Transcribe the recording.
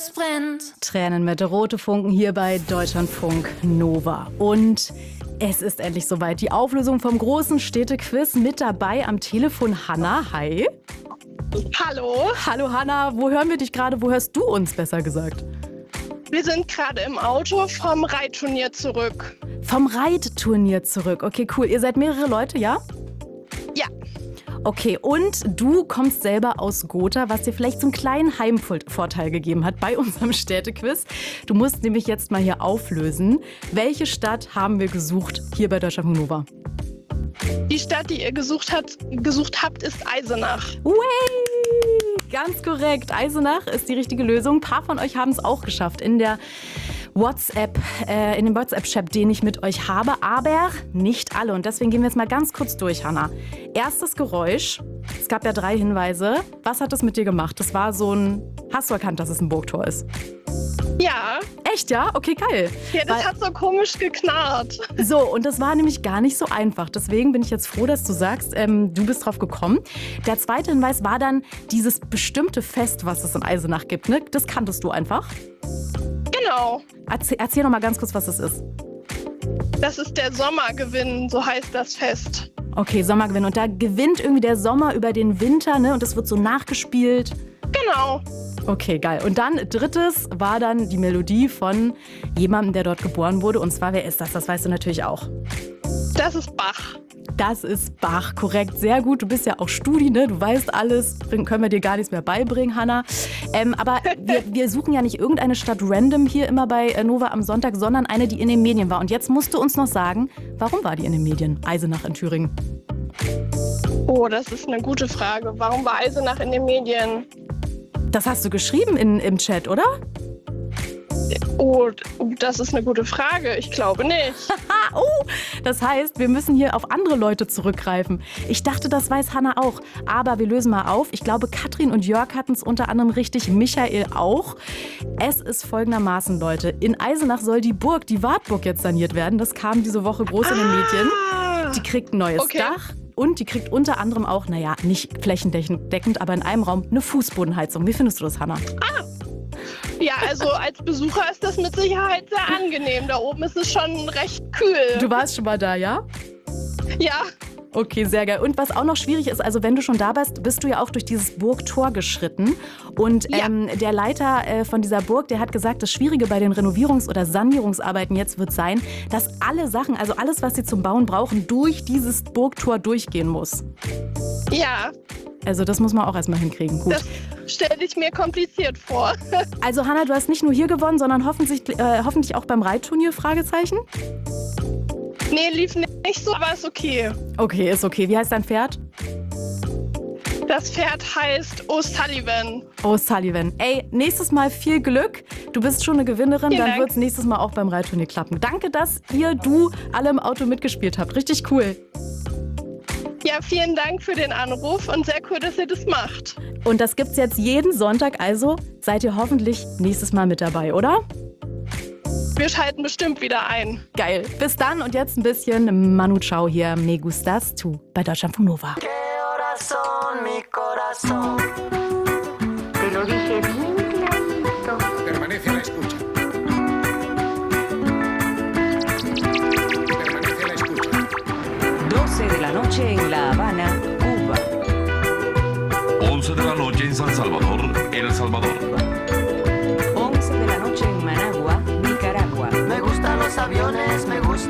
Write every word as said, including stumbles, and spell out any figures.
es brennt. Tränen mit rote Funken hier bei Deutschlandfunk Nova. Und es ist endlich soweit. Die Auflösung vom großen Städtequiz. Mit dabei am Telefon Hanna. Hi. Hallo. Hallo Hanna. Wo hören wir dich gerade? Wo hörst du uns, besser gesagt? Wir sind gerade im Auto vom Reitturnier zurück. Vom Reitturnier zurück. Okay, cool. Ihr seid mehrere Leute, ja? Ja. Okay, und du kommst selber aus Gotha, was dir vielleicht so einen kleinen Heimvorteil gegeben hat bei unserem Städtequiz. Du musst nämlich jetzt mal hier auflösen. Welche Stadt haben wir gesucht hier bei Deutschlandfunk Nova? Die Stadt, die ihr gesucht, hat, gesucht habt, ist Eisenach. Way! Ganz korrekt. Eisenach ist die richtige Lösung. Ein paar von euch haben es auch geschafft in der WhatsApp, äh, in dem WhatsApp-Chat, den ich mit euch habe, aber nicht alle. Und deswegen gehen wir jetzt mal ganz kurz durch, Hanna. Erstes Geräusch. Es gab ja drei Hinweise. Was hat das mit dir gemacht? Das war so ein... Hast du erkannt, dass es ein Burgtor ist? Ja. Echt, ja? Okay, geil. Ja, das Weil, hat so komisch geknarrt. so, und das war nämlich gar nicht so einfach. Deswegen bin ich jetzt froh, dass du sagst, ähm, du bist drauf gekommen. Der zweite Hinweis war dann dieses bestimmte Fest, was es in Eisenach gibt. Ne? Das kanntest du einfach. Genau. Erzähl, erzähl noch mal ganz kurz, was das ist. Das ist der Sommergewinn, so heißt das Fest. Okay, Sommergewinn. Und da gewinnt irgendwie der Sommer über den Winter, ne? Und das wird so nachgespielt. Genau. Okay, geil. Und dann drittes war dann die Melodie von jemandem, der dort geboren wurde. Und zwar, wer ist das? Das weißt du natürlich auch. Das ist Bach. Das ist Bach, korrekt. Sehr gut. Du bist ja auch Studi, ne? Du weißt alles. Können wir dir gar nichts mehr beibringen, Hanna. Ähm, aber wir, wir suchen ja nicht irgendeine Stadt random hier immer bei Nova am Sonntag, sondern eine, die in den Medien war. Und jetzt musst du uns noch sagen, warum war die in den Medien? Eisenach in Thüringen. Oh, das ist eine gute Frage. Warum war Eisenach in den Medien? Das hast du geschrieben in, im Chat, oder? Oh, das ist eine gute Frage. Ich glaube nicht. oh, das heißt, wir müssen hier auf andere Leute zurückgreifen. Ich dachte, das weiß Hanna auch. Aber wir lösen mal auf. Ich glaube, Katrin und Jörg hatten es unter anderem richtig, Michael auch. Es ist folgendermaßen, Leute. In Eisenach soll die Burg, die Wartburg, jetzt saniert werden. Das kam diese Woche groß ah. in den Medien. Die kriegt ein neues okay. Dach. Und die kriegt unter anderem auch, naja, nicht flächendeckend, aber in einem Raum eine Fußbodenheizung. Wie findest du das, Hanna? Ah. Ja, also als Besucher ist das mit Sicherheit sehr angenehm. Da oben ist es schon recht kühl. Du warst schon mal da, ja? Ja. Okay, sehr geil. Und was auch noch schwierig ist, also wenn du schon da bist, bist du ja auch durch dieses Burgtor geschritten. Und ja. ähm, der Leiter äh, von dieser Burg, der hat gesagt, das Schwierige bei den Renovierungs- oder Sanierungsarbeiten jetzt wird sein, dass alle Sachen, also alles, was sie zum Bauen brauchen, durch dieses Burgtor durchgehen muss. Ja. Also das muss man auch erstmal hinkriegen. Gut. Das stelle ich mir kompliziert vor. Also Hanna, du hast nicht nur hier gewonnen, sondern hoffentlich, äh, hoffentlich auch beim Reitturnier, Fragezeichen? Nee, lief nicht so, aber ist okay. Okay, ist okay. Wie heißt dein Pferd? Das Pferd heißt O'Sullivan. O'Sullivan. Ey, nächstes Mal viel Glück. Du bist schon eine Gewinnerin, Vielen dann Dank. wird es nächstes Mal auch beim Reitturnier klappen. Danke, dass ihr, du, alle im Auto mitgespielt habt. Richtig cool. Ja, vielen Dank für den Anruf und sehr cool, dass ihr das macht. Und das gibt's jetzt jeden Sonntag, also seid ihr hoffentlich nächstes Mal mit dabei, oder? Wir schalten bestimmt wieder ein. Geil. Bis dann und jetzt ein bisschen Manu Chao hier. Me gustas tu bei Deutschlandfunk Nova. Permanece a la escucha. Permanece a la escucha. doce de la noche en La Habana, Cuba. once de la noche en San Salvador.